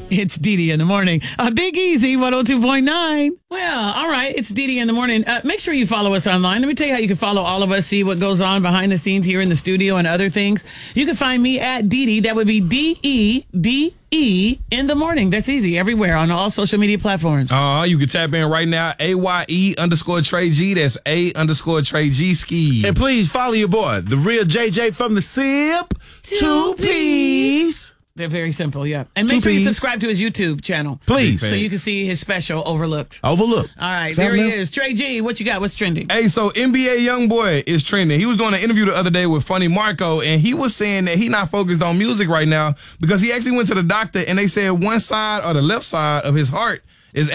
It's Dee in the morning. Big Easy 102.9. Well, all right. It's Dee in the morning. Make sure you follow us online. Let me tell you how you can follow all of us, see what goes on behind the scenes here in the studio and other things. You can find me at Dee. That would be DEDE in the morning. That's easy. Everywhere on all social media platforms. You can tap in right now. AYE_Trey G. That's A_Trey G ski. And please follow your boy, the real JJ from the SIP. 2 P's. They're very simple, yeah. And make sure you subscribe to his YouTube channel. Please. So you can see his special, Overlooked. All right, there he is. Trey G, what you got? What's trending? Hey, so NBA YoungBoy is trending. He was doing an interview the other day with Funny Marco, and he was saying that he's not focused on music right now because he actually went to the doctor, and they said one side or the left side of his heart